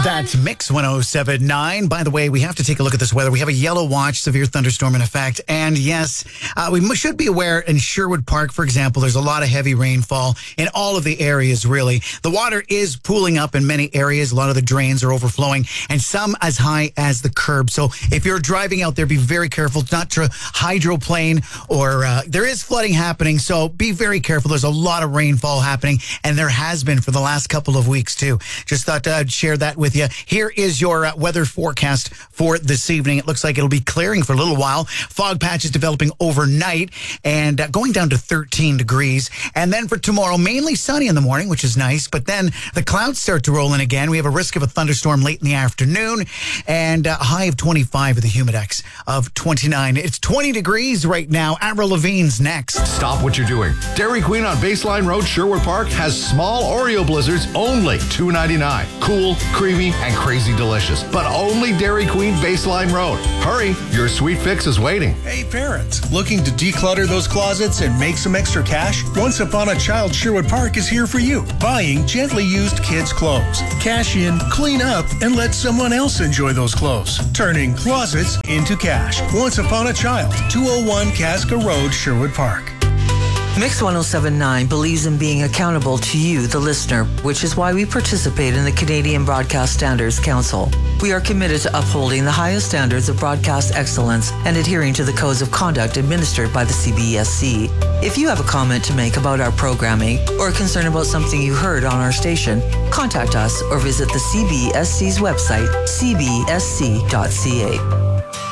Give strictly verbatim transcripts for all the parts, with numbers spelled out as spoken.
That's Mix one oh seven point nine. By the way, we have to take a look at this weather. We have a yellow watch, severe thunderstorm in effect. And yes, uh, we m- should be aware in Sherwood Park, for example, there's a lot of heavy rainfall in all of the areas, really. The water is pooling up in many areas. A lot of the drains are overflowing and some as high as the curb. So if you're driving out there, be very careful not to hydroplane or uh, there is flooding happening. So be very careful. There's a lot of rainfall happening and there has been for the last couple of weeks too. Just thought I'd share that with you. Here is your uh, weather forecast for this evening. It looks like it'll be clearing for a little while. Fog patches developing overnight and uh, going down to thirteen degrees. And then for tomorrow, mainly sunny in the morning, which is nice. But then the clouds start to roll in again. We have a risk of a thunderstorm late in the afternoon and a high of twenty-five with a humidex of twenty-nine. It's twenty degrees right now. Avril Lavigne's next. Stop what you're doing. Dairy Queen on Baseline Road, Sherwood Park has small Oreo blizzards, only two ninety-nine. Cool, creamy, and crazy delicious. But only Dairy Queen, Baseline Road. Hurry, your sweet fix is waiting. Hey parents, looking to declutter those closets and make some extra cash? Once Upon a Child Sherwood Park is here for you. Buying gently used kids' clothes. Cash in, clean up, and let someone else enjoy those clothes. Turning closets into cash. Once Upon a Child, two oh one Casca Road, Sherwood Park. Mix one oh seven point nine believes in being accountable to you, the listener, which is why we participate in the Canadian Broadcast Standards Council. We are committed to upholding the highest standards of broadcast excellence and adhering to the codes of conduct administered by the C B S C. If you have a comment to make about our programming or a concern about something you heard on our station, contact us or visit the C B S C's website, c b s c dot c a.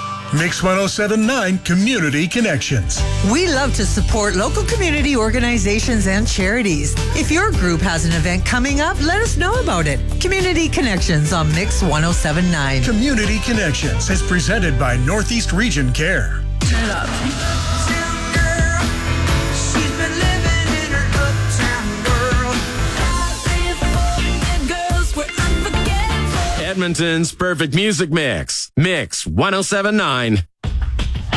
Mix one oh seven point nine Community Connections. We love to support local community organizations and charities. If your group has an event coming up, let us know about it. Community Connections on Mix one oh seven point nine. Community Connections is presented by Northeast Region Care. Turn up. Edmonton's perfect music mix. Mix one oh seven point nine.